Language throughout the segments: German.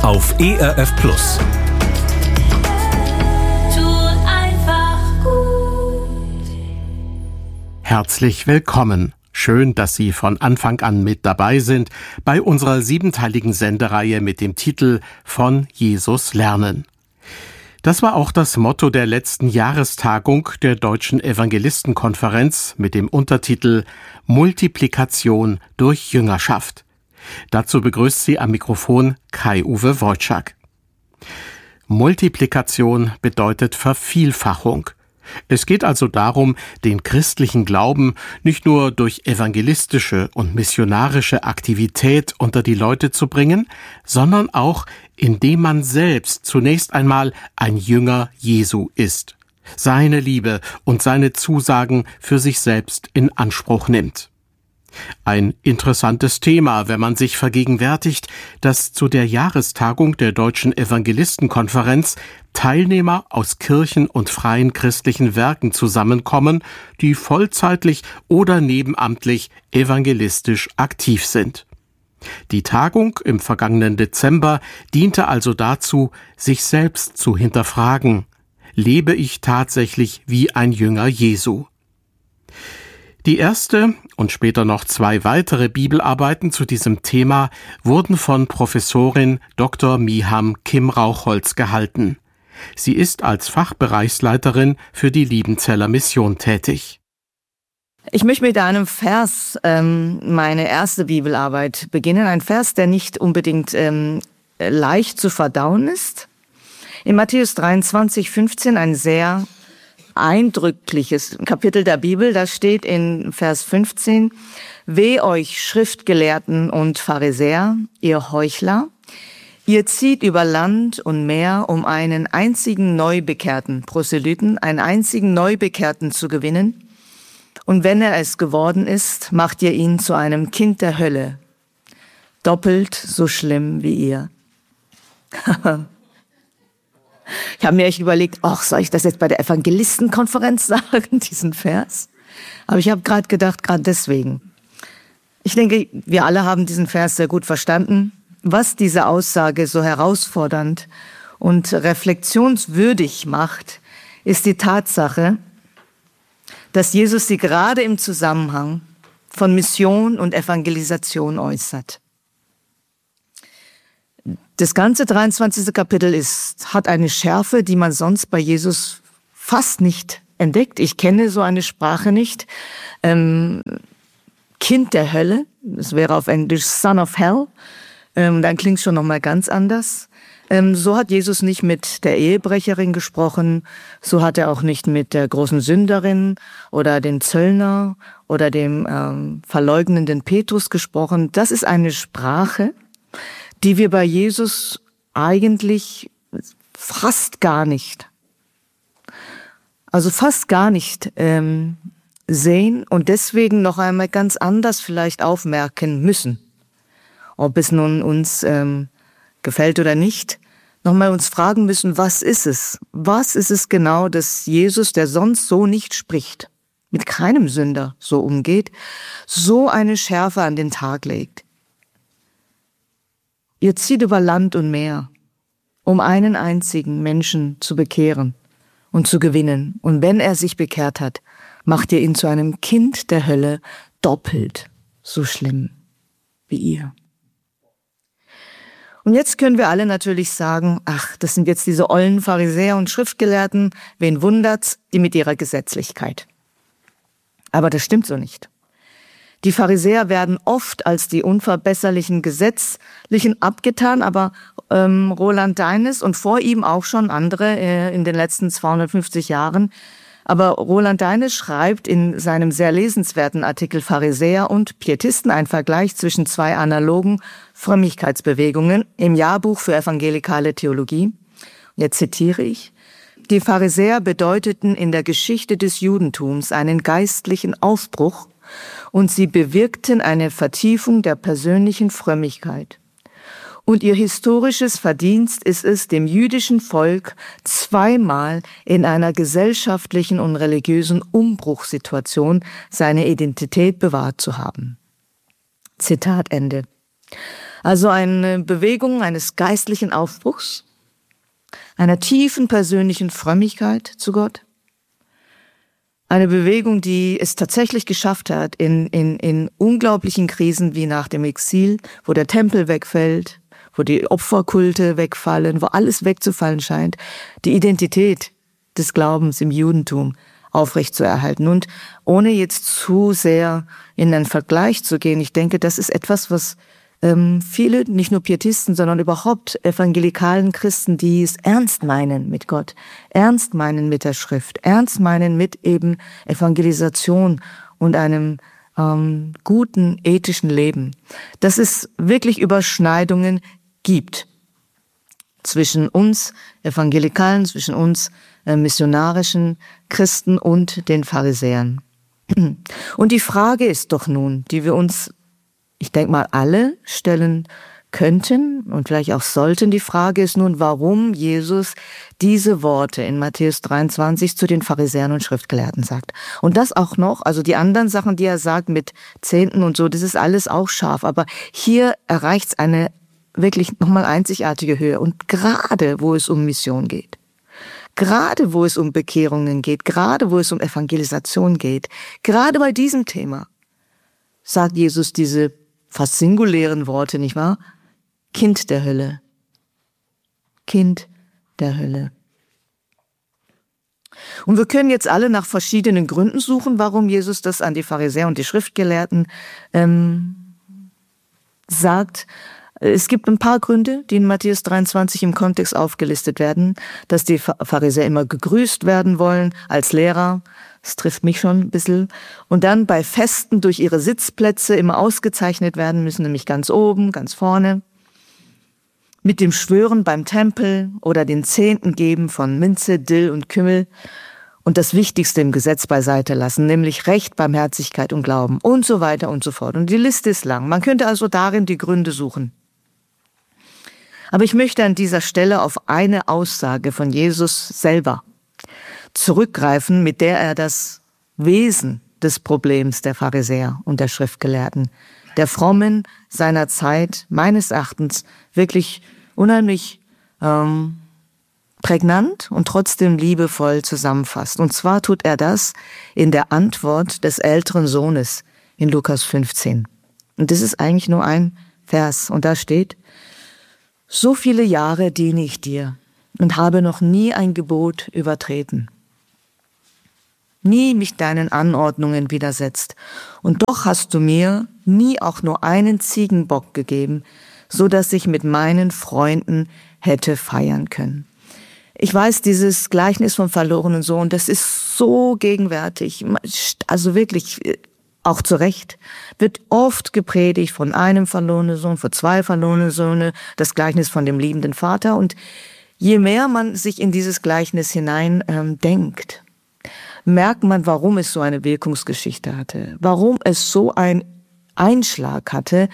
auf ERF Plus. Tut einfach gut. Herzlich willkommen. Schön, dass Sie von Anfang an mit dabei sind bei unserer 7-teiligen Sendereihe mit dem Titel Von Jesus lernen. Das war auch das Motto der letzten Jahrestagung der Deutschen Evangelistenkonferenz mit dem Untertitel Multiplikation durch Jüngerschaft. Dazu begrüßt Sie am Mikrofon Kai-Uwe Wojczak. Multiplikation bedeutet Vervielfachung. Es geht also darum, den christlichen Glauben nicht nur durch evangelistische und missionarische Aktivität unter die Leute zu bringen, sondern auch, indem man selbst zunächst einmal ein Jünger Jesu ist, seine Liebe und seine Zusagen für sich selbst in Anspruch nimmt. Ein interessantes Thema, wenn man sich vergegenwärtigt, dass zu der Jahrestagung der Deutschen Evangelistenkonferenz Teilnehmer aus Kirchen und freien christlichen Werken zusammenkommen, die vollzeitlich oder nebenamtlich evangelistisch aktiv sind. Die Tagung im vergangenen Dezember diente also dazu, sich selbst zu hinterfragen: Lebe ich tatsächlich wie ein Jünger Jesu? Die erste und später noch 2 weitere Bibelarbeiten zu diesem Thema wurden von Professorin Dr. Miham Kim Rauchholz gehalten. Sie ist als Fachbereichsleiterin für die Liebenzeller Mission tätig. Ich möchte mit einem Vers meine erste Bibelarbeit beginnen. Ein Vers, der nicht unbedingt leicht zu verdauen ist. In Matthäus 23,15 ein sehr eindrückliches Kapitel der Bibel. Da steht in Vers 15: Weh euch Schriftgelehrten und Pharisäer, ihr Heuchler! Ihr zieht über Land und Meer, um einen einzigen Neubekehrten, Proselyten, einen einzigen Neubekehrten zu gewinnen. Und wenn er es geworden ist, macht ihr ihn zu einem Kind der Hölle, doppelt so schlimm wie ihr. Ich habe mir echt überlegt, soll ich das jetzt bei der Evangelistenkonferenz sagen, diesen Vers? Aber ich habe gerade gedacht, gerade deswegen. Ich denke, wir alle haben diesen Vers sehr gut verstanden. Was diese Aussage so herausfordernd und reflexionswürdig macht, ist die Tatsache, dass Jesus sie gerade im Zusammenhang von Mission und Evangelisation äußert. Das ganze 23. Kapitel hat eine Schärfe, die man sonst bei Jesus fast nicht entdeckt. Ich kenne so eine Sprache nicht. Kind der Hölle, das wäre auf Englisch Son of Hell. Dann klingt es schon nochmal ganz anders. So hat Jesus nicht mit der Ehebrecherin gesprochen, so hat er auch nicht mit der großen Sünderin oder dem Zöllner oder dem verleugnenden Petrus gesprochen. Das ist eine Sprache, die wir bei Jesus eigentlich fast gar nicht sehen und deswegen noch einmal ganz anders vielleicht aufmerken müssen. Ob es nun uns gefällt oder nicht, nochmal uns fragen müssen, was ist es? Was ist es genau, dass Jesus, der sonst so nicht spricht, mit keinem Sünder so umgeht, so eine Schärfe an den Tag legt? Ihr zieht über Land und Meer, um einen einzigen Menschen zu bekehren und zu gewinnen. Und wenn er sich bekehrt hat, macht ihr ihn zu einem Kind der Hölle, doppelt so schlimm wie ihr. Und jetzt können wir alle natürlich sagen, das sind jetzt diese ollen Pharisäer und Schriftgelehrten, wen wundert's, die mit ihrer Gesetzlichkeit. Aber das stimmt so nicht. Die Pharisäer werden oft als die unverbesserlichen Gesetzlichen abgetan, aber Roland Deines und vor ihm auch schon andere in den letzten 250 Jahren. Aber Roland Deines schreibt in seinem sehr lesenswerten Artikel Pharisäer und Pietisten ein Vergleich zwischen 2 analogen Frömmigkeitsbewegungen im Jahrbuch für evangelikale Theologie. Jetzt zitiere ich: Die Pharisäer bedeuteten in der Geschichte des Judentums einen geistlichen Aufbruch und sie bewirkten eine Vertiefung der persönlichen Frömmigkeit. Und ihr historisches Verdienst ist es, dem jüdischen Volk zweimal in einer gesellschaftlichen und religiösen Umbruchssituation seine Identität bewahrt zu haben. Zitat Ende. Also eine Bewegung eines geistlichen Aufbruchs, einer tiefen persönlichen Frömmigkeit zu Gott. Eine Bewegung, die es tatsächlich geschafft hat, in unglaublichen Krisen wie nach dem Exil, wo der Tempel wegfällt, wo die Opferkulte wegfallen, wo alles wegzufallen scheint, die Identität des Glaubens im Judentum aufrechtzuerhalten. Und ohne jetzt zu sehr in einen Vergleich zu gehen, ich denke, das ist etwas, was viele, nicht nur Pietisten, sondern überhaupt evangelikalen Christen, die es ernst meinen mit Gott, ernst meinen mit der Schrift, ernst meinen mit eben Evangelisation und einem guten ethischen Leben, dass es wirklich Überschneidungen gibt zwischen uns Evangelikalen, zwischen uns missionarischen Christen und den Pharisäern. Und die Frage ist doch nun, die wir uns, ich denke mal, alle stellen könnten und vielleicht auch sollten, die Frage ist nun, warum Jesus diese Worte in Matthäus 23 zu den Pharisäern und Schriftgelehrten sagt. Und das auch noch, also die anderen Sachen, die er sagt mit Zehnten und so, das ist alles auch scharf, aber hier erreicht es eine wirklich nochmal einzigartige Höhe. Und gerade, wo es um Mission geht, gerade wo es um Bekehrungen geht, gerade wo es um Evangelisation geht, gerade bei diesem Thema, sagt Jesus diese fast singulären Worte, nicht wahr? Kind der Hölle. Kind der Hölle. Und wir können jetzt alle nach verschiedenen Gründen suchen, warum Jesus das an die Pharisäer und die Schriftgelehrten sagt. Es gibt ein paar Gründe, die in Matthäus 23 im Kontext aufgelistet werden, dass die Pharisäer immer gegrüßt werden wollen als Lehrer. Das trifft mich schon ein bisschen. Und dann bei Festen durch ihre Sitzplätze immer ausgezeichnet werden müssen, nämlich ganz oben, ganz vorne. Mit dem Schwören beim Tempel oder den Zehnten geben von Minze, Dill und Kümmel. Und das Wichtigste im Gesetz beiseite lassen, nämlich Recht, Barmherzigkeit und Glauben und so weiter und so fort. Und die Liste ist lang. Man könnte also darin die Gründe suchen. Aber ich möchte an dieser Stelle auf eine Aussage von Jesus selber zurückgreifen, mit der er das Wesen des Problems der Pharisäer und der Schriftgelehrten, der Frommen seiner Zeit, meines Erachtens wirklich unheimlich prägnant und trotzdem liebevoll zusammenfasst. Und zwar tut er das in der Antwort des älteren Sohnes in Lukas 15. Und das ist eigentlich nur ein Vers. Und da steht: So viele Jahre diene ich dir und habe noch nie ein Gebot übertreten, nie mich deinen Anordnungen widersetzt. Und doch hast du mir nie auch nur einen Ziegenbock gegeben, so dass ich mit meinen Freunden hätte feiern können. Ich weiß, dieses Gleichnis vom verlorenen Sohn, das ist so gegenwärtig, also wirklich auch zu Recht, wird oft gepredigt von einem verlorenen Sohn, von zwei verlorenen Söhne, das Gleichnis von dem liebenden Vater. Und je mehr man sich in dieses Gleichnis hinein denkt, merkt man, warum es so eine Wirkungsgeschichte hatte, warum es so einen Einschlag hatte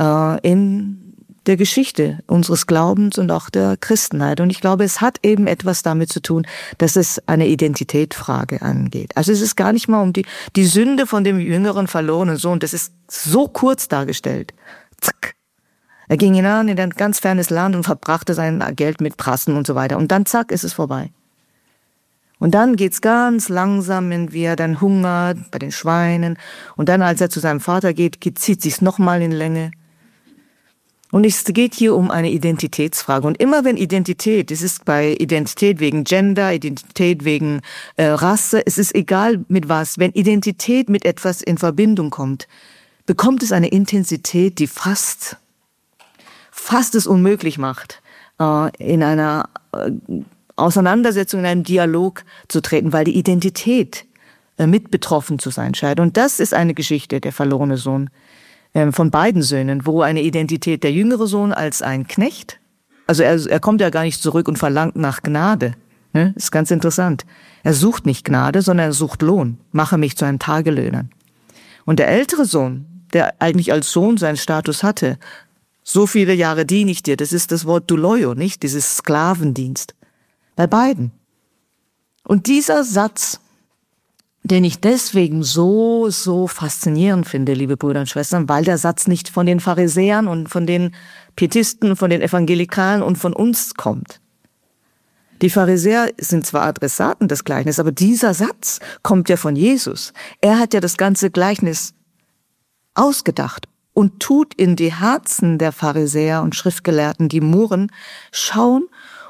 in der Geschichte unseres Glaubens und auch der Christenheit. Und ich glaube, es hat eben etwas damit zu tun, dass es eine Identitätsfrage angeht. Also es ist gar nicht mal um die Sünde von dem jüngeren verlorenen Sohn, das ist so kurz dargestellt. Zack. Er ging hinein in ein ganz fernes Land und verbrachte sein Geld mit Prassen und so weiter. Und dann zack, ist es vorbei. Und dann geht's ganz langsam, wenn er dann hungert bei den Schweinen. Und dann, als er zu seinem Vater geht, zieht sich's nochmal in Länge. Und es geht hier um eine Identitätsfrage. Und immer wenn Identität, es ist bei Identität wegen Gender, Identität wegen Rasse, es ist egal mit was, wenn Identität mit etwas in Verbindung kommt, bekommt es eine Intensität, die fast es unmöglich macht, in einer Auseinandersetzung, in einem Dialog zu treten, weil die Identität mit betroffen zu sein scheint. Und das ist eine Geschichte, der verlorene Sohn, von beiden Söhnen, wo eine Identität der jüngere Sohn als ein Knecht, also er kommt ja gar nicht zurück und verlangt nach Gnade, ne? Ist ganz interessant. Er sucht nicht Gnade, sondern er sucht Lohn, mache mich zu einem Tagelöhner. Und der ältere Sohn, der eigentlich als Sohn seinen Status hatte, so viele Jahre diene ich dir, das ist das Wort Douloio, nicht? Dieses Sklavendienst. Bei beiden. Und dieser Satz den ich deswegen so faszinierend finde, liebe Brüder und Schwestern, weil der Satz nicht von den Pharisäern und von den Pietisten, von den Evangelikalen und von uns kommt. Die Pharisäer sind zwar Adressaten des Gleichnisses, aber dieser Satz kommt ja von Jesus. Er hat ja das ganze Gleichnis ausgedacht und tut in die Herzen der Pharisäer und Schriftgelehrten, die murren, schauen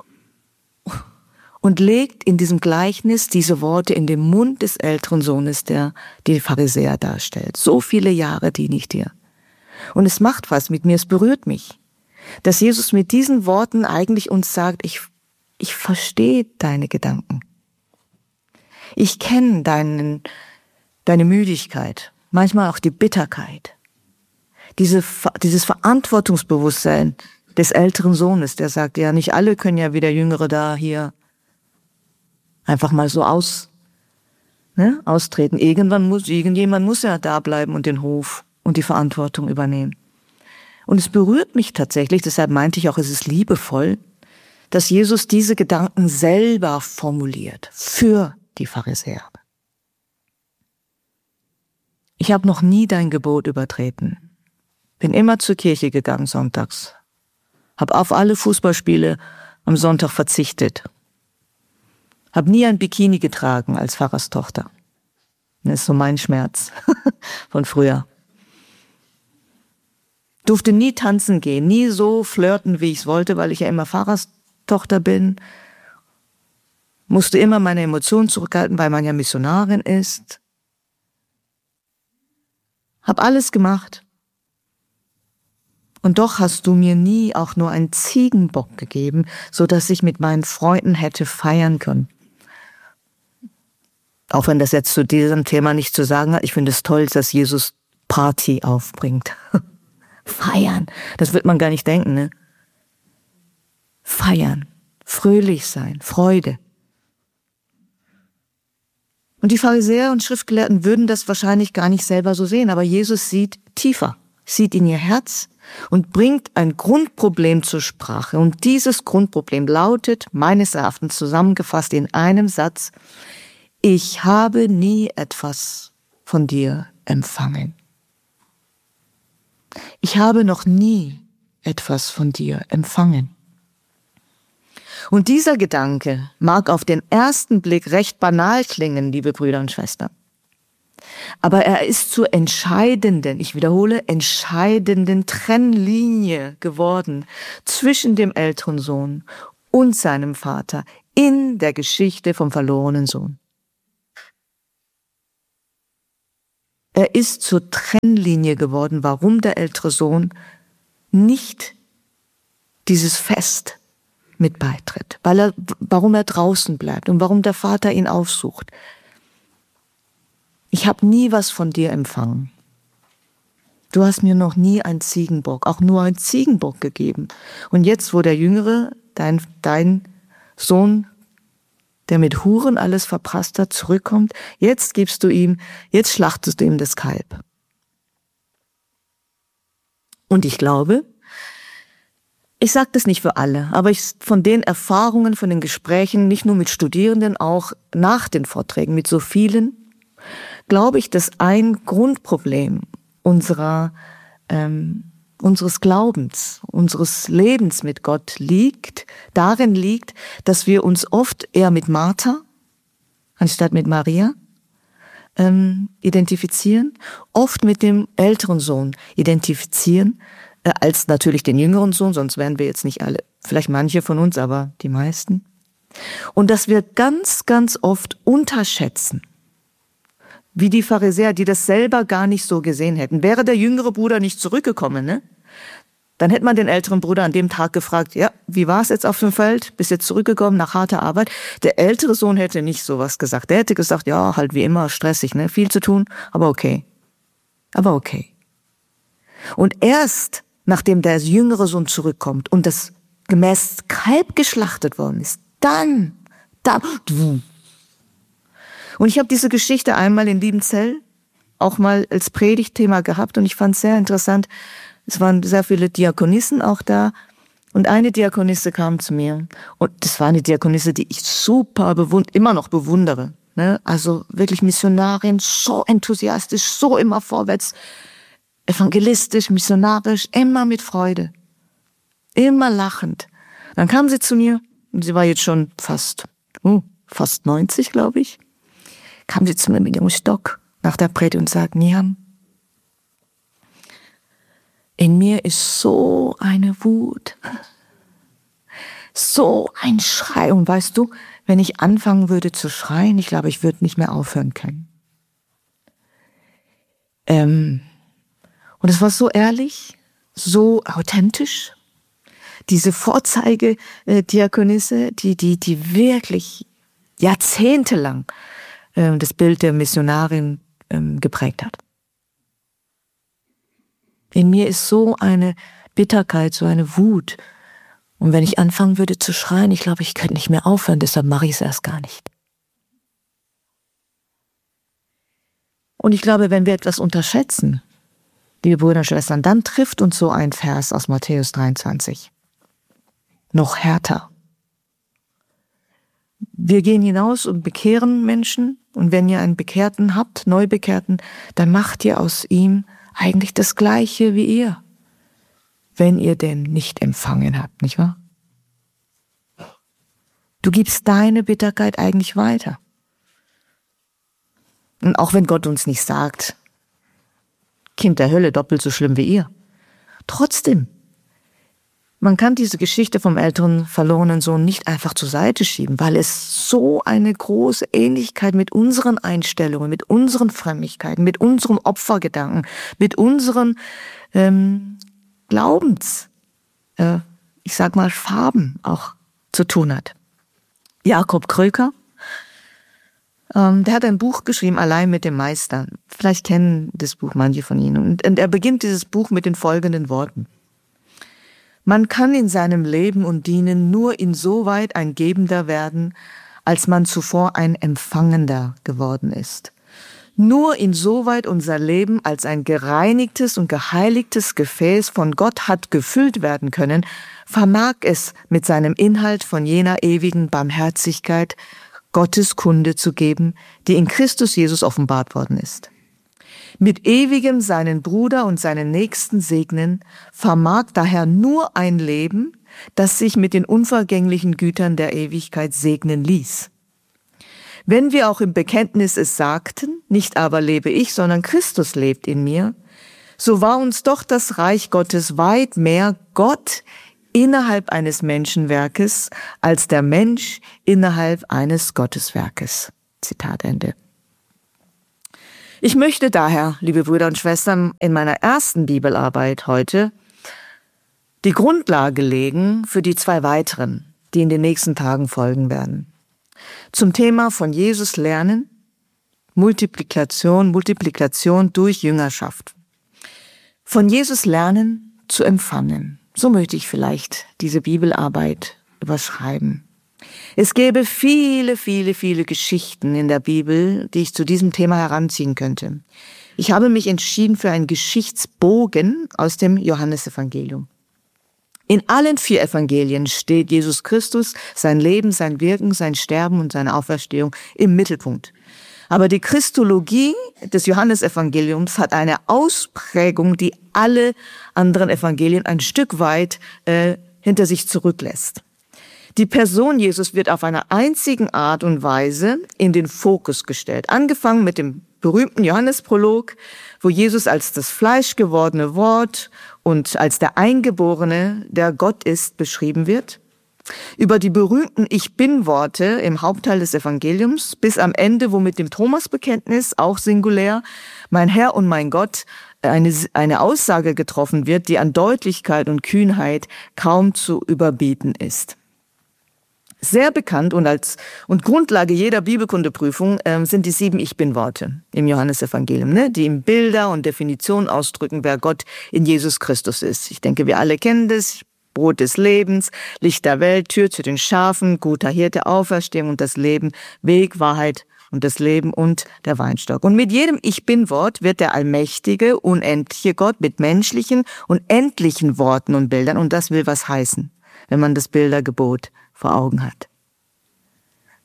und legt in diesem Gleichnis diese Worte in den Mund des älteren Sohnes, der die Pharisäer darstellt. So viele Jahre diene ich dir. Und es macht was mit mir, es berührt mich, dass Jesus mit diesen Worten eigentlich uns sagt, ich verstehe deine Gedanken. Ich kenne deine Müdigkeit, manchmal auch die Bitterkeit. Dieses Verantwortungsbewusstsein des älteren Sohnes, der sagt, ja, nicht alle können ja wie der Jüngere da hier einfach mal so austreten. Irgendjemand muss ja da bleiben und den Hof und die Verantwortung übernehmen. Und es berührt mich tatsächlich, deshalb meinte ich auch, es ist liebevoll, dass Jesus diese Gedanken selber formuliert für die Pharisäer. Ich habe noch nie dein Gebot übertreten. Bin immer zur Kirche gegangen sonntags. Habe auf alle Fußballspiele am Sonntag verzichtet. Habe nie ein Bikini getragen als Pfarrerstochter. Das ist so mein Schmerz von früher. Durfte nie tanzen gehen, nie so flirten, wie ich es wollte, weil ich ja immer Pfarrerstochter bin. Musste immer meine Emotionen zurückhalten, weil man ja Missionarin ist. Hab alles gemacht. Und doch hast du mir nie auch nur einen Ziegenbock gegeben, so dass ich mit meinen Freunden hätte feiern können. Auch wenn das jetzt zu diesem Thema nicht zu sagen hat, ich finde es toll, dass Jesus Party aufbringt. Feiern, das wird man gar nicht denken, ne? Feiern, fröhlich sein, Freude. Und die Pharisäer und Schriftgelehrten würden das wahrscheinlich gar nicht selber so sehen, aber Jesus sieht tiefer, sieht in ihr Herz und bringt ein Grundproblem zur Sprache. Und dieses Grundproblem lautet, meines Erachtens zusammengefasst in einem Satz: Ich habe nie etwas von dir empfangen. Ich habe noch nie etwas von dir empfangen. Und dieser Gedanke mag auf den ersten Blick recht banal klingen, liebe Brüder und Schwestern. Aber er ist zur entscheidenden, ich wiederhole, entscheidenden Trennlinie geworden zwischen dem älteren Sohn und seinem Vater in der Geschichte vom verlorenen Sohn. Er ist zur Trennlinie geworden, warum der ältere Sohn nicht dieses Fest mit beitritt, warum er draußen bleibt und warum der Vater ihn aufsucht. Ich habe nie was von dir empfangen. Du hast mir noch nie einen Ziegenbock, auch nur einen Ziegenbock gegeben. Und jetzt, wo der Jüngere, dein Sohn, der mit Huren alles verprasst hat, zurückkommt, jetzt schlachtest du ihm das Kalb. Und ich glaube, ich sage das nicht für alle, aber von den Erfahrungen, von den Gesprächen, nicht nur mit Studierenden, auch nach den Vorträgen mit so vielen, glaube ich, dass ein Grundproblem unseres Glaubens, unseres Lebens mit Gott darin liegt, dass wir uns oft eher mit Martha anstatt mit Maria identifizieren, oft mit dem älteren Sohn identifizieren, als natürlich den jüngeren Sohn, sonst wären wir jetzt nicht alle, vielleicht manche von uns, aber die meisten. Und dass wir ganz, ganz oft unterschätzen, wie die Pharisäer, die das selber gar nicht so gesehen hätten. Wäre der jüngere Bruder nicht zurückgekommen, ne? Dann hätte man den älteren Bruder an dem Tag gefragt, ja, wie war es jetzt auf dem Feld? Bist jetzt zurückgekommen nach harter Arbeit? Der ältere Sohn hätte nicht sowas gesagt. Der hätte gesagt, ja, halt wie immer, stressig, ne? Viel zu tun, aber okay. Aber okay. Und erst nachdem der jüngere Sohn zurückkommt und das gemäß Kalb geschlachtet worden ist, dann. Und ich habe diese Geschichte einmal in Liebenzell auch mal als Predigtthema gehabt und ich fand es sehr interessant. Es waren sehr viele Diakonissen auch da und eine Diakonisse kam zu mir und das war eine Diakonisse, die ich immer noch bewundere. ne? Also wirklich Missionarin, so enthusiastisch, so immer vorwärts, evangelistisch, missionarisch, immer mit Freude, immer lachend. Dann kam sie zu mir, und sie war jetzt schon fast 90, glaube ich, kam sie zu mir mit ihrem Stock nach der Predigt und sagt, Niam, in mir ist so eine Wut, so ein Schrei. Und weißt du, wenn ich anfangen würde zu schreien, ich glaube, ich würde nicht mehr aufhören können. Und es war so ehrlich, so authentisch. Diese Vorzeigediakonisse, die wirklich jahrzehntelang das Bild der Missionarin geprägt hat. In mir ist so eine Bitterkeit, so eine Wut. Und wenn ich anfangen würde zu schreien, ich glaube, ich könnte nicht mehr aufhören, deshalb mache ich es erst gar nicht. Und ich glaube, wenn wir etwas unterschätzen, liebe Brüder und Schwestern, dann trifft uns so ein Vers aus Matthäus 23. Noch härter. Wir gehen hinaus und bekehren Menschen, und wenn ihr einen Bekehrten habt, Neubekehrten, dann macht ihr aus ihm eigentlich das Gleiche wie ihr, wenn ihr den nicht empfangen habt, nicht wahr? Du gibst deine Bitterkeit eigentlich weiter. Und auch wenn Gott uns nicht sagt, Kind der Hölle, doppelt so schlimm wie ihr, trotzdem, man kann diese Geschichte vom älteren verlorenen Sohn nicht einfach zur Seite schieben, weil es so eine große Ähnlichkeit mit unseren Einstellungen, mit unseren Frömmigkeiten, mit unserem Opfergedanken, mit unseren Farben auch zu tun hat. Jakob Kröker, der hat ein Buch geschrieben, Allein mit dem Meister. Vielleicht kennen das Buch manche von Ihnen. Und er beginnt dieses Buch mit den folgenden Worten. Man kann in seinem Leben und Dienen nur insoweit ein Gebender werden, als man zuvor ein Empfangender geworden ist. Nur insoweit unser Leben als ein gereinigtes und geheiligtes Gefäß von Gott hat gefüllt werden können, vermag es mit seinem Inhalt von jener ewigen Barmherzigkeit Gottes Kunde zu geben, die in Christus Jesus offenbart worden ist. Mit ewigem seinen Bruder und seinen Nächsten segnen, vermag daher nur ein Leben, das sich mit den unvergänglichen Gütern der Ewigkeit segnen ließ. Wenn wir auch im Bekenntnis es sagten, nicht aber lebe ich, sondern Christus lebt in mir, so war uns doch das Reich Gottes weit mehr Gott innerhalb eines Menschenwerkes als der Mensch innerhalb eines Gotteswerkes. Zitat Ende. Ich möchte daher, liebe Brüder und Schwestern, in meiner ersten Bibelarbeit heute die Grundlage legen für die 2 weiteren, die in den nächsten Tagen folgen werden. Zum Thema von Jesus lernen, Multiplikation durch Jüngerschaft. Von Jesus lernen zu empfangen. So möchte ich vielleicht diese Bibelarbeit überschreiben. Es gäbe viele, viele, viele Geschichten in der Bibel, die ich zu diesem Thema heranziehen könnte. Ich habe mich entschieden für einen Geschichtsbogen aus dem Johannesevangelium. In allen 4 Evangelien steht Jesus Christus, sein Leben, sein Wirken, sein Sterben und seine Auferstehung im Mittelpunkt. Aber die Christologie des Johannesevangeliums hat eine Ausprägung, die alle anderen Evangelien ein Stück weit hinter sich zurücklässt. Die Person Jesus wird auf eine einzige Art und Weise in den Fokus gestellt. Angefangen mit dem berühmten Johannesprolog, wo Jesus als das fleischgewordene Wort und als der Eingeborene, der Gott ist, beschrieben wird. Über die berühmten Ich-Bin-Worte im Hauptteil des Evangeliums bis am Ende, wo mit dem Thomas-Bekenntnis, auch singulär, mein Herr und mein Gott, eine Aussage getroffen wird, die an Deutlichkeit und Kühnheit kaum zu überbieten ist. Sehr bekannt und Grundlage jeder Bibelkundeprüfung sind die 7 Ich-Bin-Worte im Johannesevangelium, die in Bilder und Definitionen ausdrücken, wer Gott in Jesus Christus ist. Ich denke, wir alle kennen das. Brot des Lebens, Licht der Welt, Tür zu den Schafen, guter Hirte, Auferstehung und das Leben, Weg, Wahrheit und das Leben und der Weinstock. Und mit jedem Ich-Bin-Wort wird der allmächtige, unendliche Gott mit menschlichen und endlichen Worten und Bildern, und das will was heißen, wenn man das Bildergebot vor Augen hat.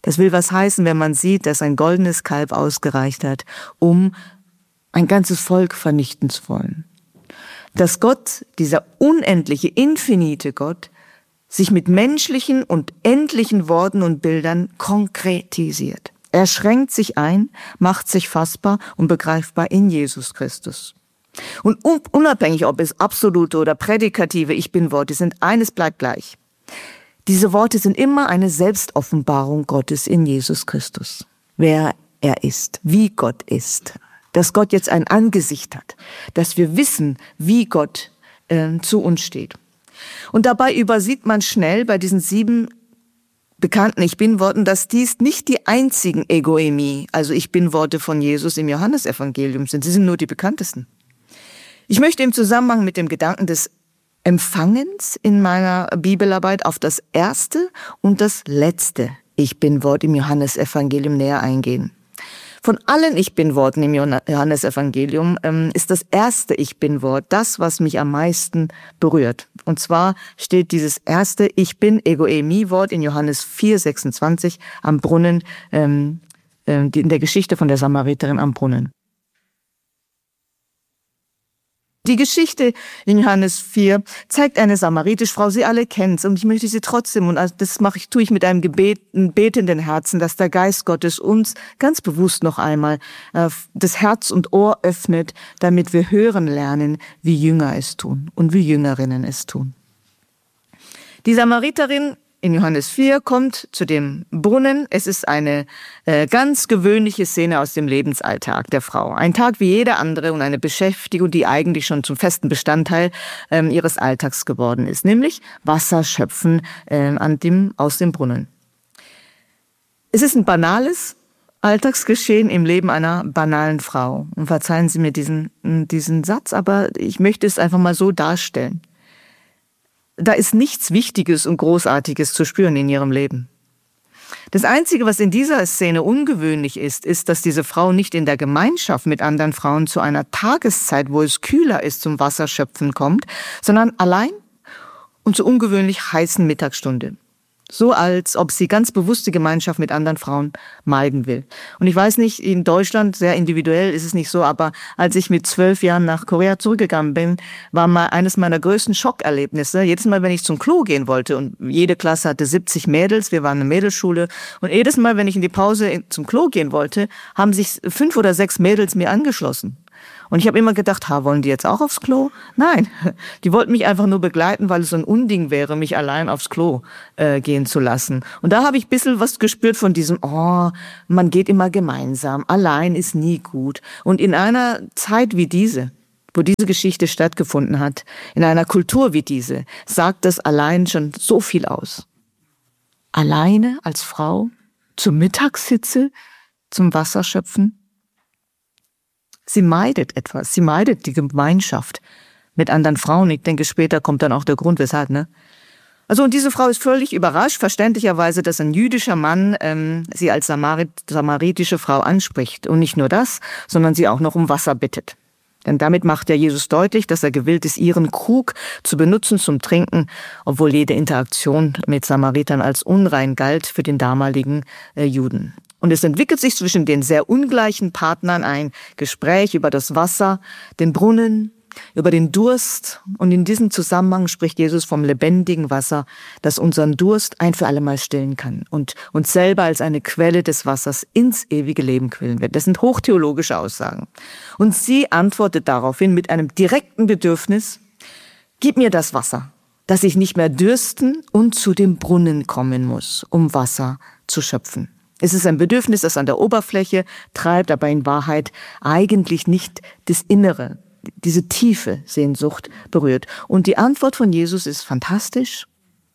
Das will was heißen, wenn man sieht, dass ein goldenes Kalb ausgereicht hat, um ein ganzes Volk vernichten zu wollen. Dass Gott, dieser unendliche, infinite Gott, sich mit menschlichen und endlichen Worten und Bildern konkretisiert. Er schränkt sich ein, macht sich fassbar und begreifbar in Jesus Christus. Und unabhängig, ob es absolute oder prädikative Ich-Bin-Worte sind, eines bleibt gleich. Diese Worte sind immer eine Selbstoffenbarung Gottes in Jesus Christus. Wer er ist, wie Gott ist. Dass Gott jetzt ein Angesicht hat. Dass wir wissen, wie Gott zu uns steht. Und dabei übersieht man schnell bei diesen 7 bekannten Ich-Bin-Worten, dass dies nicht die einzigen Egoemie, also Ich-Bin-Worte von Jesus im Johannesevangelium sind. Sie sind nur die bekanntesten. Ich möchte im Zusammenhang mit dem Gedanken des Empfangens in meiner Bibelarbeit auf das erste und das letzte Ich-Bin-Wort im Johannesevangelium näher eingehen. Von allen Ich-Bin-Worten im Johannesevangelium ist das erste Ich-Bin-Wort das, was mich am meisten berührt. Und zwar steht dieses erste Ich-Bin-Ego-Emi-Wort in Johannes 4,26 am Brunnen, in der Geschichte von der Samariterin am Brunnen. Die Geschichte in Johannes 4 zeigt eine samaritische Frau, sie alle kennt's, und ich möchte sie trotzdem, und das tue ich mit einem betenden Herzen, dass der Geist Gottes uns ganz bewusst noch einmal das Herz und Ohr öffnet, damit wir hören lernen, wie Jünger es tun und wie Jüngerinnen es tun. Die Samariterin in Johannes 4 kommt zu dem Brunnen. Es ist eine ganz gewöhnliche Szene aus dem Lebensalltag der Frau. Ein Tag wie jeder andere und eine Beschäftigung, die eigentlich schon zum festen Bestandteil ihres Alltags geworden ist, nämlich Wasser schöpfen aus dem Brunnen. Es ist ein banales Alltagsgeschehen im Leben einer banalen Frau. Und verzeihen Sie mir diesen Satz, aber ich möchte es einfach mal so darstellen. Da ist nichts Wichtiges und Großartiges zu spüren in ihrem Leben. Das Einzige, was in dieser Szene ungewöhnlich ist, dass diese Frau nicht in der Gemeinschaft mit anderen Frauen zu einer Tageszeit, wo es kühler ist, zum Wasserschöpfen kommt, sondern allein und zur ungewöhnlich heißen Mittagsstunde. So als ob sie ganz bewusst die Gemeinschaft mit anderen Frauen meiden will. Und ich weiß nicht, in Deutschland, sehr individuell ist es nicht so, aber als ich mit 12 Jahren nach Korea zurückgegangen bin, war mal eines meiner größten Schockerlebnisse. Jedes Mal, wenn ich zum Klo gehen wollte, und jede Klasse hatte 70 Mädels, wir waren eine Mädelsschule, und jedes Mal, wenn ich in die Pause zum Klo gehen wollte, haben sich 5 oder 6 Mädels mir angeschlossen. Und ich habe immer gedacht, wollen die jetzt auch aufs Klo? Nein, die wollten mich einfach nur begleiten, weil es so ein Unding wäre, mich allein aufs Klo gehen zu lassen. Und da habe ich ein bisschen was gespürt von diesem, man geht immer gemeinsam, allein ist nie gut. Und in einer Zeit wie diese, wo diese Geschichte stattgefunden hat, in einer Kultur wie diese, sagt das allein schon so viel aus. Alleine als Frau zur Mittagshitze, zum Wasserschöpfen. Sie meidet etwas, sie meidet die Gemeinschaft mit anderen Frauen. Ich denke, später kommt dann auch der Grund, weshalb, ne? Also, und diese Frau ist völlig überrascht, verständlicherweise, dass ein jüdischer Mann sie als samaritische Frau anspricht. Und nicht nur das, sondern sie auch noch um Wasser bittet. Denn damit macht ja Jesus deutlich, dass er gewillt ist, ihren Krug zu benutzen zum Trinken, obwohl jede Interaktion mit Samaritern als unrein galt für den damaligen Juden. Und es entwickelt sich zwischen den sehr ungleichen Partnern ein Gespräch über das Wasser, den Brunnen, über den Durst. Und in diesem Zusammenhang spricht Jesus vom lebendigen Wasser, das unseren Durst ein für alle Mal stillen kann und uns selber als eine Quelle des Wassers ins ewige Leben quillen wird. Das sind hochtheologische Aussagen. Und sie antwortet daraufhin mit einem direkten Bedürfnis: Gib mir das Wasser, dass ich nicht mehr dürsten und zu dem Brunnen kommen muss, um Wasser zu schöpfen. Es ist ein Bedürfnis, das an der Oberfläche treibt, aber in Wahrheit eigentlich nicht das Innere, diese tiefe Sehnsucht berührt. Und die Antwort von Jesus ist fantastisch.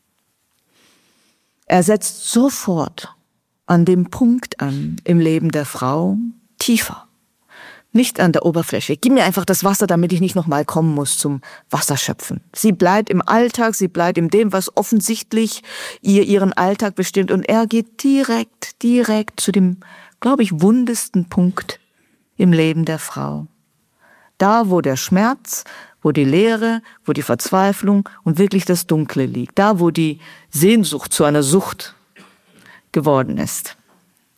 Er setzt sofort an dem Punkt an im Leben der Frau, tiefer. Nicht an der Oberfläche. Gib mir einfach das Wasser, damit ich nicht nochmal kommen muss zum Wasserschöpfen. Sie bleibt im Alltag, sie bleibt in dem, was offensichtlich ihren Alltag bestimmt. Und er geht direkt zu dem, glaube ich, wundesten Punkt im Leben der Frau. Da, wo der Schmerz, wo die Leere, wo die Verzweiflung und wirklich das Dunkle liegt. Da, wo die Sehnsucht zu einer Sucht geworden ist.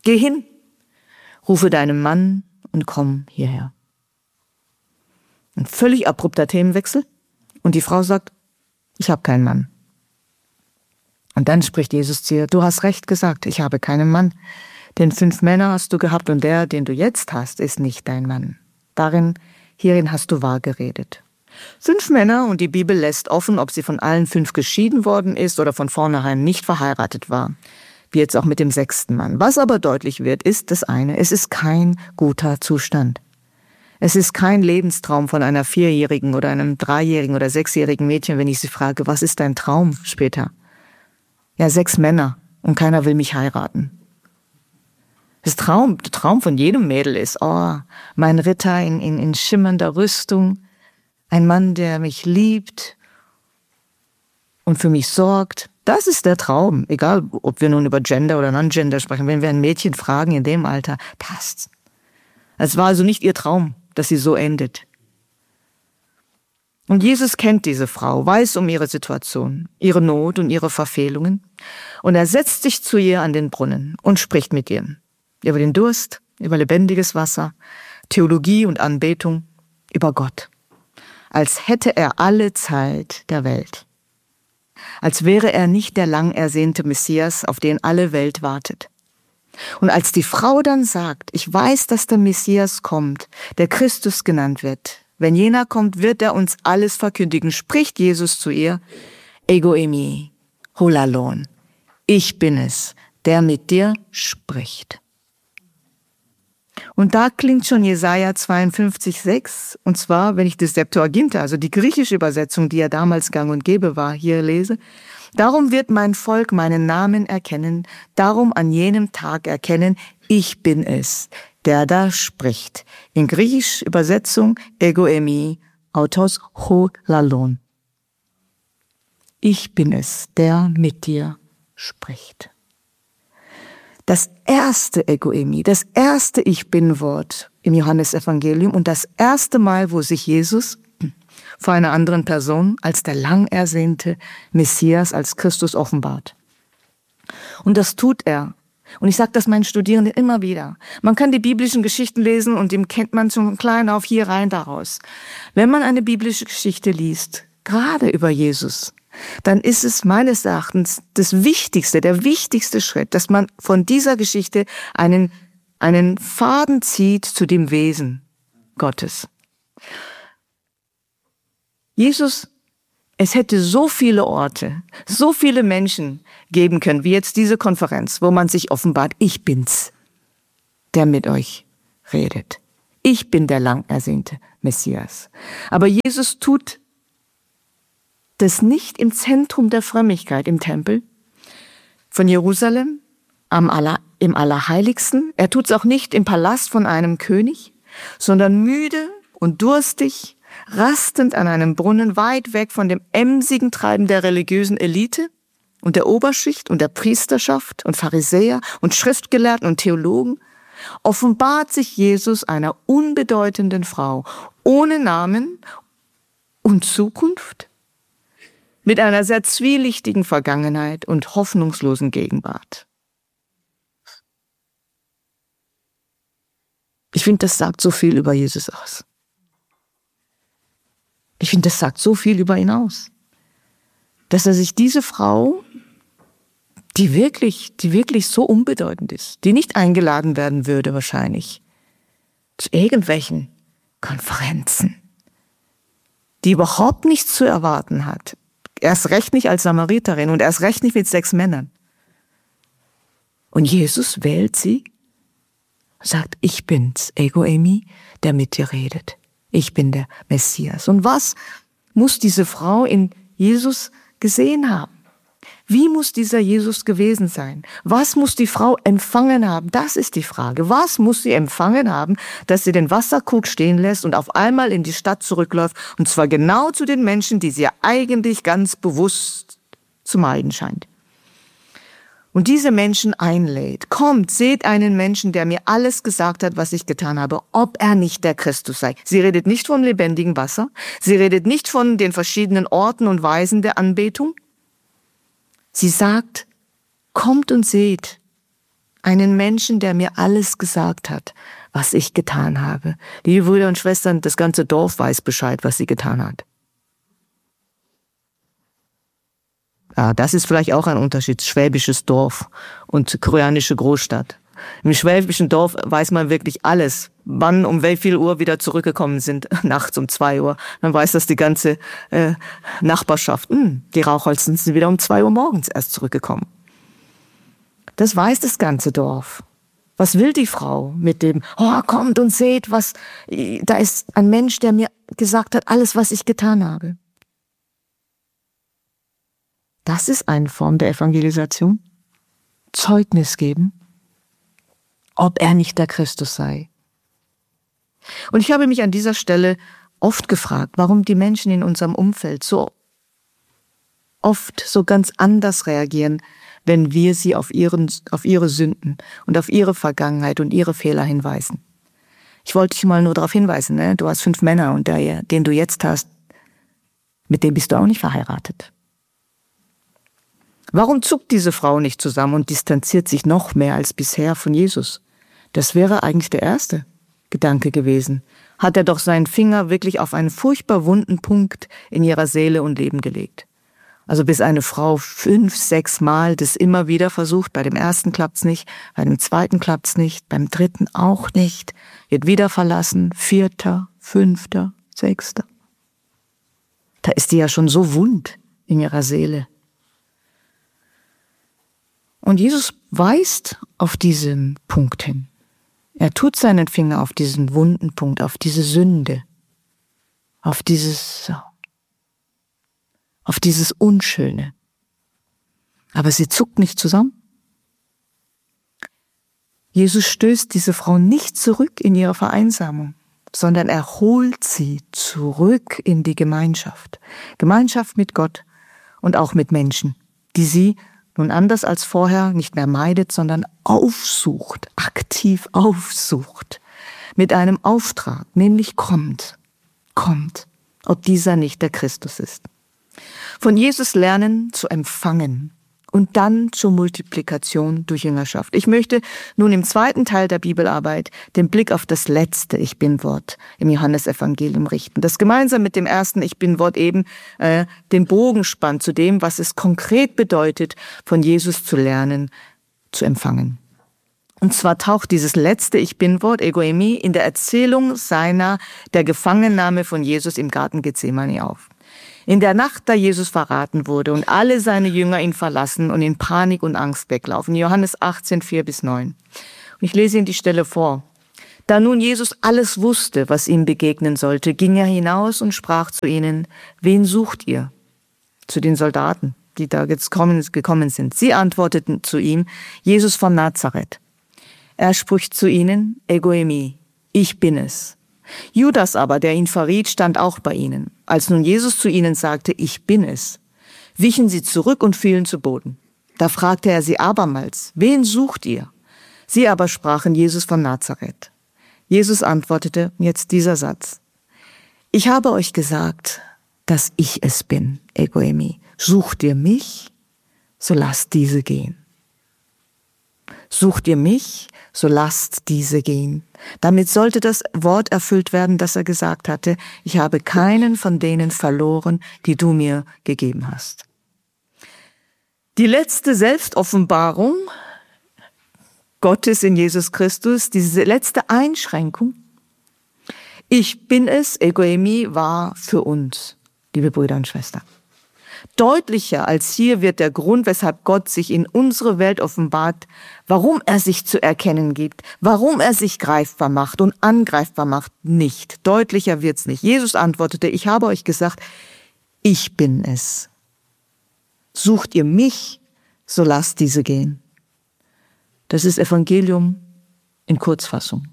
Geh hin, rufe deinen Mann und komm hierher. Ein völlig abrupter Themenwechsel. Und die Frau sagt, ich habe keinen Mann. Und dann spricht Jesus zu ihr, du hast recht gesagt, ich habe keinen Mann. Denn 5 Männer hast du gehabt und der, den du jetzt hast, ist nicht dein Mann. Hierin hast du wahr geredet. 5 Männer und die Bibel lässt offen, ob sie von allen 5 geschieden worden ist oder von vornherein nicht verheiratet war. Wie jetzt auch mit dem 6. Mann. Was aber deutlich wird, ist das eine, es ist kein guter Zustand. Es ist kein Lebenstraum von einer 4-jährigen oder einem 3-jährigen oder 6-jährigen Mädchen, wenn ich sie frage, was ist dein Traum später? Ja, 6 Männer und keiner will mich heiraten. Der Traum von jedem Mädel ist, oh, mein Ritter in schimmernder Rüstung, ein Mann, der mich liebt und für mich sorgt. Das ist der Traum, egal ob wir nun über Gender oder Non-Gender sprechen. Wenn wir ein Mädchen fragen in dem Alter, passt. Es war also nicht ihr Traum, dass sie so endet. Und Jesus kennt diese Frau, weiß um ihre Situation, ihre Not und ihre Verfehlungen. Und er setzt sich zu ihr an den Brunnen und spricht mit ihr. Über den Durst, über lebendiges Wasser, Theologie und Anbetung, über Gott. Als hätte er alle Zeit der Welt. Als wäre er nicht der lang ersehnte Messias, auf den alle Welt wartet. Und als die Frau dann sagt, ich weiß, dass der Messias kommt, der Christus genannt wird, wenn jener kommt, wird er uns alles verkündigen, spricht Jesus zu ihr, Ego eimi, holalon, ich bin es, der mit dir spricht. Und da klingt schon Jesaja 52,6, und zwar, wenn ich das Septuaginta, also die griechische Übersetzung, die ja damals gang und gäbe war, hier lese, darum wird mein Volk meinen Namen erkennen, darum an jenem Tag erkennen, ich bin es, der da spricht. In griechischer Übersetzung, ego eimi, autos ho lalon. Ich bin es, der mit dir spricht. Das erste Ego eimi, das erste Ich-Bin-Wort im Johannesevangelium und das erste Mal, wo sich Jesus vor einer anderen Person als der lang ersehnte Messias, als Christus offenbart. Und das tut er. Und ich sage das meinen Studierenden immer wieder. Man kann die biblischen Geschichten lesen und dem kennt man schon klein auf hier rein daraus. Wenn man eine biblische Geschichte liest, gerade über Jesus, dann ist es meines Erachtens der wichtigste Schritt, dass man von dieser Geschichte einen Faden zieht zu dem Wesen Gottes. Jesus, es hätte so viele Orte, so viele Menschen geben können, wie jetzt diese Konferenz, wo man sich offenbart, ich bin's, der mit euch redet. Ich bin der lang ersehnte Messias. Aber Jesus tut das nicht im Zentrum der Frömmigkeit im Tempel von Jerusalem, im Allerheiligsten. Er tut es auch nicht im Palast von einem König, sondern müde und durstig, rastend an einem Brunnen, weit weg von dem emsigen Treiben der religiösen Elite und der Oberschicht und der Priesterschaft und Pharisäer und Schriftgelehrten und Theologen, offenbart sich Jesus einer unbedeutenden Frau, ohne Namen und Zukunft, mit einer sehr zwielichtigen Vergangenheit und hoffnungslosen Gegenwart. Ich finde, das sagt so viel über Jesus aus. Ich finde, das sagt so viel über ihn aus. Dass er sich diese Frau, die wirklich so unbedeutend ist, die nicht eingeladen werden würde wahrscheinlich, zu irgendwelchen Konferenzen, die überhaupt nichts zu erwarten hat, erst recht nicht als Samariterin und erst recht nicht mit 6 Männern. Und Jesus wählt sie und sagt, ich bin's, Ego eimi, der mit dir redet. Ich bin der Messias. Und was muss diese Frau in Jesus gesehen haben? Wie muss dieser Jesus gewesen sein? Was muss die Frau empfangen haben? Das ist die Frage. Was muss sie empfangen haben, dass sie den Wasserkrug stehen lässt und auf einmal in die Stadt zurückläuft, und zwar genau zu den Menschen, die sie ja eigentlich ganz bewusst zu meiden scheint. Und diese Menschen einlädt. Kommt, seht einen Menschen, der mir alles gesagt hat, was ich getan habe, ob er nicht der Christus sei. Sie redet nicht vom lebendigen Wasser. Sie redet nicht von den verschiedenen Orten und Weisen der Anbetung. Sie sagt, kommt und seht einen Menschen, der mir alles gesagt hat, was ich getan habe. Liebe Brüder und Schwestern, das ganze Dorf weiß Bescheid, was sie getan hat. Ja, das ist vielleicht auch ein Unterschied, schwäbisches Dorf und koreanische Großstadt. Im schwäbischen Dorf weiß man wirklich alles, wann um wie viel Uhr wieder zurückgekommen sind, nachts um 2 Uhr. Man weiß das die ganze Nachbarschaft. Die Rauchholzen sind wieder um 2 Uhr morgens erst zurückgekommen. Das weiß das ganze Dorf. Was will die Frau mit dem, kommt und seht, da ist ein Mensch, der mir gesagt hat, alles, was ich getan habe. Das ist eine Form der Evangelisation. Zeugnis geben, ob er nicht der Christus sei. Und ich habe mich an dieser Stelle oft gefragt, warum die Menschen in unserem Umfeld so oft so ganz anders reagieren, wenn wir sie auf ihre Sünden und auf ihre Vergangenheit und ihre Fehler hinweisen. Ich wollte dich mal nur darauf hinweisen, ne? Du hast 5 Männer und der, den du jetzt hast, mit dem bist du auch nicht verheiratet. Warum zuckt diese Frau nicht zusammen und distanziert sich noch mehr als bisher von Jesus? Das wäre eigentlich der erste Gedanke gewesen. Hat er doch seinen Finger wirklich auf einen furchtbar wunden Punkt in ihrer Seele und Leben gelegt. Also bis eine Frau 5, 6 Mal das immer wieder versucht, bei dem ersten klappt's nicht, bei dem zweiten klappt's nicht, beim dritten auch nicht, wird wieder verlassen, 4., 5., 6. Da ist die ja schon so wund in ihrer Seele. Und Jesus weist auf diesen Punkt hin. Er tut seinen Finger auf diesen wunden Punkt, auf diese Sünde, auf dieses Unschöne. Aber sie zuckt nicht zusammen. Jesus stößt diese Frau nicht zurück in ihre Vereinsamung, sondern er holt sie zurück in die Gemeinschaft. Gemeinschaft mit Gott und auch mit Menschen, die sie nun anders als vorher nicht mehr meidet, sondern aufsucht, aktiv aufsucht, mit einem Auftrag, nämlich kommt, ob dieser nicht der Christus ist. Von Jesus lernen zu empfangen und dann zur Multiplikation durch Jüngerschaft. Ich möchte nun im zweiten Teil der Bibelarbeit den Blick auf das letzte Ich Bin-Wort im Johannesevangelium richten, das gemeinsam mit dem ersten Ich Bin-Wort eben den Bogen spannt zu dem, was es konkret bedeutet, von Jesus zu lernen, zu empfangen. Und zwar taucht dieses letzte Ich Bin-Wort, Ego eimi, in der Erzählung der Gefangennahme von Jesus im Garten Gethsemane auf. In der Nacht, da Jesus verraten wurde und alle seine Jünger ihn verlassen und in Panik und Angst weglaufen. Johannes 18, 4-9. Und ich lese Ihnen die Stelle vor. Da nun Jesus alles wusste, was ihm begegnen sollte, ging er hinaus und sprach zu ihnen, wen sucht ihr? Zu den Soldaten, die da jetzt gekommen sind. Sie antworteten zu ihm, Jesus von Nazareth. Er spricht zu ihnen, Ego eimi, ich bin es. Judas aber, der ihn verriet, stand auch bei ihnen. Als nun Jesus zu ihnen sagte, ich bin es, wichen sie zurück und fielen zu Boden. Da fragte er sie abermals, wen sucht ihr? Sie aber sprachen, Jesus von Nazareth. Jesus antwortete, jetzt dieser Satz, ich habe euch gesagt, dass ich es bin, Ego eimi. Sucht ihr mich, so lasst diese gehen. Sucht ihr mich, so lasst diese gehen. Damit sollte das Wort erfüllt werden, das er gesagt hatte, ich habe keinen von denen verloren, die du mir gegeben hast. Die letzte Selbstoffenbarung Gottes in Jesus Christus, diese letzte Einschränkung, ich bin es, Ego eimi, war für uns, liebe Brüder und Schwestern. Deutlicher als hier wird der Grund, weshalb Gott sich in unsere Welt offenbart, warum er sich zu erkennen gibt, warum er sich greifbar macht und angreifbar macht, nicht. Deutlicher wird's nicht. Jesus antwortete, ich habe euch gesagt, ich bin es. Sucht ihr mich, so lasst diese gehen. Das ist Evangelium in Kurzfassung.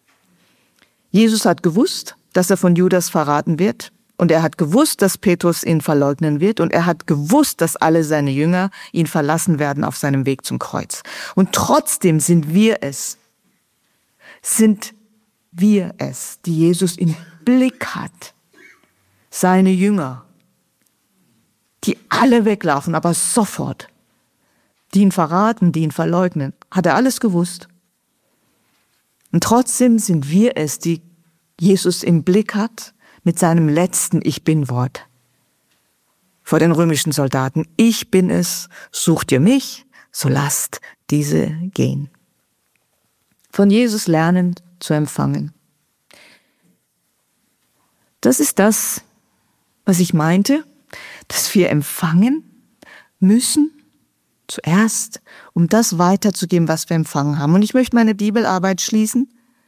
Jesus hat gewusst, dass er von Judas verraten wird. Und er hat gewusst, dass Petrus ihn verleugnen wird. Und er hat gewusst, dass alle seine Jünger ihn verlassen werden auf seinem Weg zum Kreuz. Und trotzdem sind wir es, die Jesus im Blick hat. Seine Jünger, die alle weglaufen, aber sofort die ihn verraten, die ihn verleugnen. Hat er alles gewusst. Und trotzdem sind wir es, die Jesus im Blick hat mit seinem letzten Ich Bin-Wort vor den römischen Soldaten. Ich bin es, sucht ihr mich, so lasst diese gehen. Von Jesus lernen zu empfangen. Das ist das, was ich meinte, dass wir empfangen müssen, zuerst, um das weiterzugeben, was wir empfangen haben. Und ich möchte meine Bibelarbeit schließen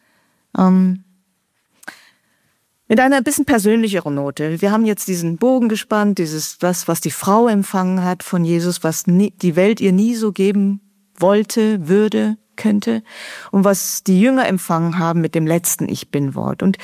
mit einer bisschen persönlicheren Note. Wir haben jetzt diesen Bogen gespannt, das, was die Frau empfangen hat von Jesus, was die Welt ihr nie so geben wollte, würde, könnte, und was die Jünger empfangen haben mit dem letzten Ich Bin-Wort. Und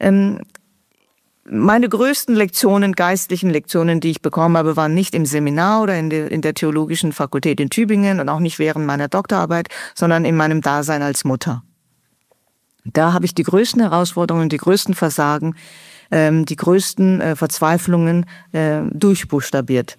meine größten Lektionen, geistlichen Lektionen, die ich bekommen habe, waren nicht im Seminar oder in der Theologischen Fakultät in Tübingen und auch nicht während meiner Doktorarbeit, sondern in meinem Dasein als Mutter. Da habe ich die größten Herausforderungen, die größten Versagen, die größten Verzweiflungen durchbuchstabiert.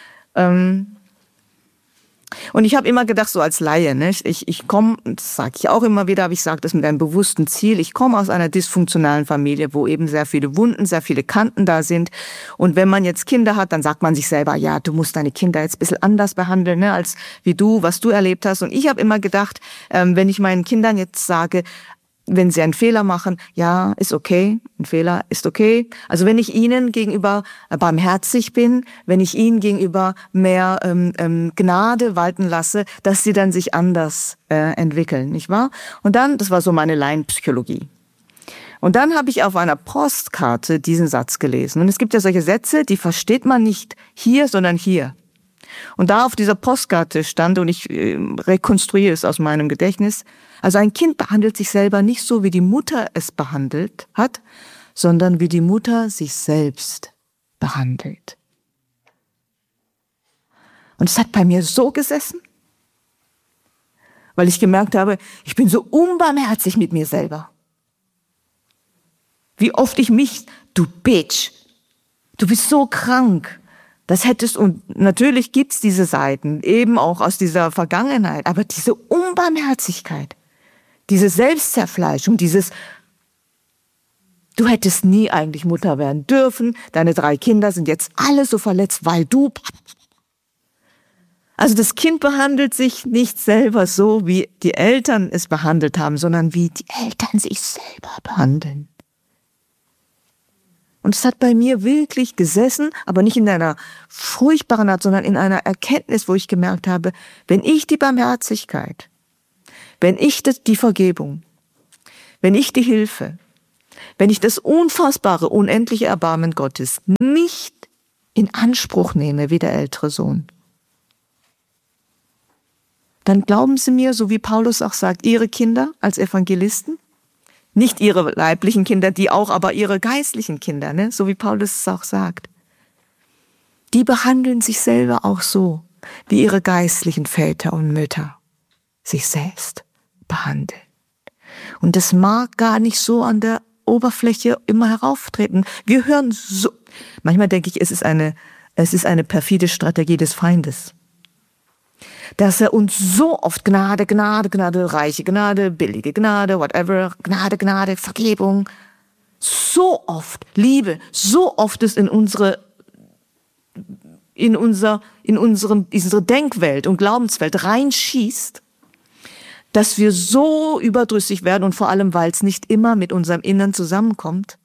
Und ich habe immer gedacht, so als Laie, ne? Ich komme, das sage ich auch immer wieder, aber ich sage das mit einem bewussten Ziel, ich komme aus einer dysfunktionalen Familie, wo eben sehr viele Wunden, sehr viele Kanten da sind. Und wenn man jetzt Kinder hat, dann sagt man sich selber, ja, du musst deine Kinder jetzt ein bisschen anders behandeln, ne, als wie du, was du erlebt hast. Und ich habe immer gedacht, wenn ich meinen Kindern jetzt sage, wenn sie einen Fehler machen, ja, ist okay, ein Fehler ist okay. Also wenn ich ihnen gegenüber barmherzig bin, wenn ich ihnen gegenüber mehr Gnade walten lasse, dass sie dann sich anders entwickeln, nicht wahr? Und dann, das war so meine Laienpsychologie. Und dann habe ich auf einer Postkarte diesen Satz gelesen. Und es gibt ja solche Sätze, die versteht man nicht hier, sondern hier. Und da auf dieser Postkarte stand, und ich rekonstruiere es aus meinem Gedächtnis, also ein Kind behandelt sich selber nicht so, wie die Mutter es behandelt hat, sondern wie die Mutter sich selbst behandelt. Und es hat bei mir so gesessen, weil ich gemerkt habe, ich bin so unbarmherzig mit mir selber. Wie oft ich mich, du Bitch, du bist so krank. Das hättest, und natürlich gibt's diese Seiten, eben auch aus dieser Vergangenheit, aber diese Unbarmherzigkeit, diese Selbstzerfleischung, dieses, du hättest nie eigentlich Mutter werden dürfen, deine 3 Kinder sind jetzt alle so verletzt, weil du... Also das Kind behandelt sich nicht selber so, wie die Eltern es behandelt haben, sondern wie die Eltern sich selber behandeln. Und es hat bei mir wirklich gesessen, aber nicht in einer furchtbaren Art, sondern in einer Erkenntnis, wo ich gemerkt habe, wenn ich die Barmherzigkeit, wenn ich die Vergebung, wenn ich die Hilfe, wenn ich das unfassbare, unendliche Erbarmen Gottes nicht in Anspruch nehme wie der ältere Sohn, dann glauben Sie mir, so wie Paulus auch sagt, Ihre Kinder als Evangelisten, nicht Ihre leiblichen Kinder, die auch, aber Ihre geistlichen Kinder, ne? So wie Paulus es auch sagt, die behandeln sich selber auch so, wie ihre geistlichen Väter und Mütter sich selbst behandeln. Und das mag gar nicht so an der Oberfläche immer herauftreten. Wir hören so, manchmal denke ich, es ist eine perfide Strategie des Feindes. Dass er uns so oft Gnade, Gnade, Gnade, reiche Gnade, billige Gnade, whatever, Gnade, Gnade, Vergebung, so oft Liebe, so oft es in unsere Denkwelt und Glaubenswelt reinschießt, dass wir so überdrüssig werden, und vor allem, weil es nicht immer mit unserem Innern zusammenkommt,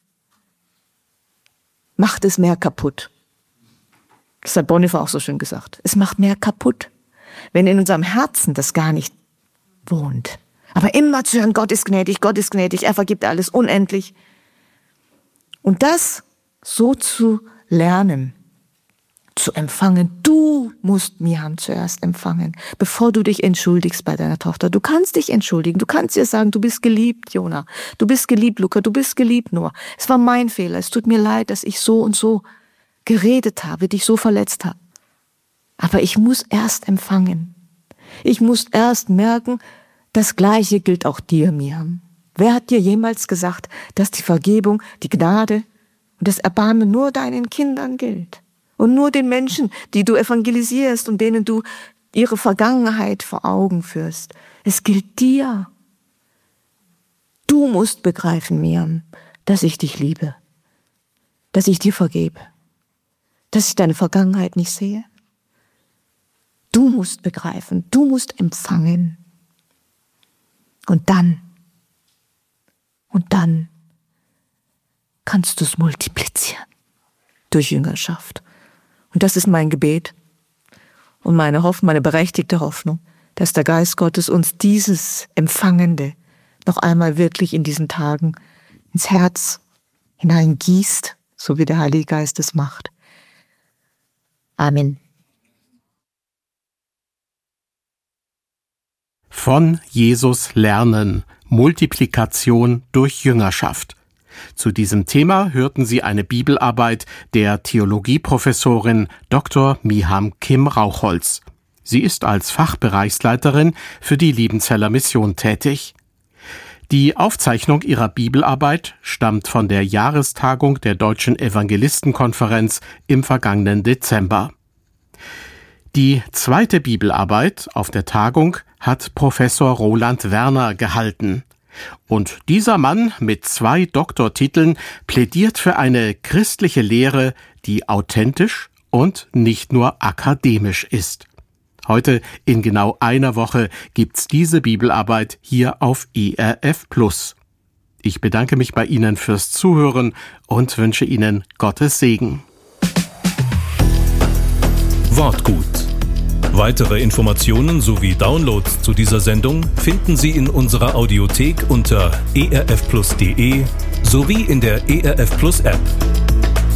macht es mehr kaputt. Das hat Bonhoeffer auch so schön gesagt. Es macht mehr kaputt, wenn in unserem Herzen das gar nicht wohnt. Aber immer zu hören, Gott ist gnädig, er vergibt alles unendlich. Und das so zu lernen, zu empfangen. Du musst Miham zuerst empfangen, bevor du dich entschuldigst bei deiner Tochter. Du kannst dich entschuldigen, du kannst ihr sagen, du bist geliebt, Jona. Du bist geliebt, Luca, du bist geliebt, Noah. Es war mein Fehler, es tut mir leid, dass ich so und so geredet habe, dich so verletzt habe. Aber ich muss erst empfangen. Ich muss erst merken, das Gleiche gilt auch dir, Miham. Wer hat dir jemals gesagt, dass die Vergebung, die Gnade und das Erbarmen nur deinen Kindern gilt? Und nur den Menschen, die du evangelisierst und denen du ihre Vergangenheit vor Augen führst. Es gilt dir. Du musst begreifen, Miriam, dass ich dich liebe, dass ich dir vergebe, dass ich deine Vergangenheit nicht sehe. Du musst begreifen, du musst empfangen. Und dann kannst du es multiplizieren durch Jüngerschaft. Und das ist mein Gebet und meine berechtigte Hoffnung, dass der Geist Gottes uns dieses Empfangende noch einmal wirklich in diesen Tagen ins Herz hineingießt, so wie der Heilige Geist es macht. Amen. Von Jesus lernen. Multiplikation durch Jüngerschaft. Zu diesem Thema hörten Sie eine Bibelarbeit der Theologieprofessorin Dr. Miham Kim Rauchholz. Sie ist als Fachbereichsleiterin für die Liebenzeller Mission tätig. Die Aufzeichnung ihrer Bibelarbeit stammt von der Jahrestagung der Deutschen Evangelistenkonferenz im vergangenen Dezember. Die zweite Bibelarbeit auf der Tagung hat Professor Roland Werner gehalten. Und dieser Mann mit 2 Doktortiteln plädiert für eine christliche Lehre, die authentisch und nicht nur akademisch ist. Heute in genau einer Woche gibt's diese Bibelarbeit hier auf ERF+. Ich bedanke mich bei Ihnen fürs Zuhören und wünsche Ihnen Gottes Segen. Wortgut. Weitere Informationen sowie Downloads zu dieser Sendung finden Sie in unserer Audiothek unter erfplus.de sowie in der ERF Plus App.